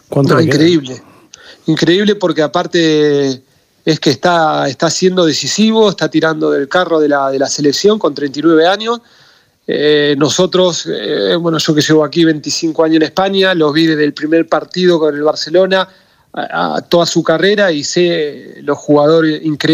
¿Cuánto No, le queda? increíble. Increíble porque aparte es que está siendo decisivo, está tirando del carro de la selección con 39 años. Nosotros, bueno, yo que llevo aquí 25 años en España, los vi desde el primer partido con el Barcelona a toda su carrera y sé los jugadores increíbles